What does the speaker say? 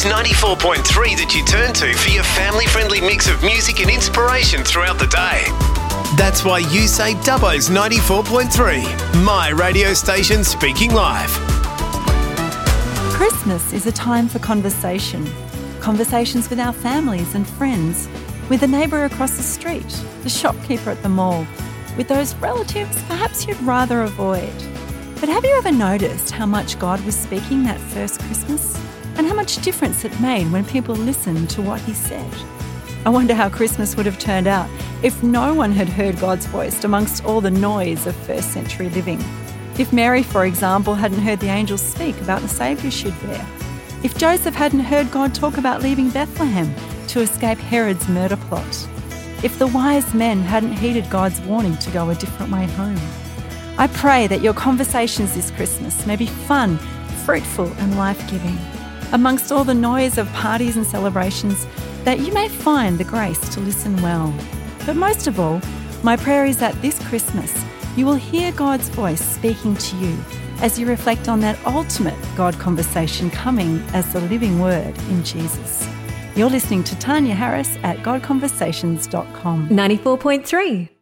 94.3 that you turn to for your family-friendly mix of music and inspiration throughout the day. That's why you say Dubbo's 94.3, my radio station speaking live. Christmas is a time for conversation. Conversations with our families and friends, with the neighbour across the street, the shopkeeper at the mall, with those relatives perhaps you'd rather avoid. But have you ever noticed how much God was speaking that first Christmas? And how much difference it made when people listened to what he said? I wonder how Christmas would have turned out if no one had heard God's voice amongst all the noise of first century living. If Mary, for example, hadn't heard the angels speak about the Saviour she'd bear. If Joseph hadn't heard God talk about leaving Bethlehem to escape Herod's murder plot. If the wise men hadn't heeded God's warning to go a different way home. I pray that your conversations this Christmas may be fun, fruitful and life-giving. Amongst all the noise of parties and celebrations, that you may find the grace to listen well. But most of all, my prayer is that this Christmas you will hear God's voice speaking to you as you reflect on that ultimate God conversation coming as the living word in Jesus. You're listening to Tanya Harris at godconversations.com. 94.3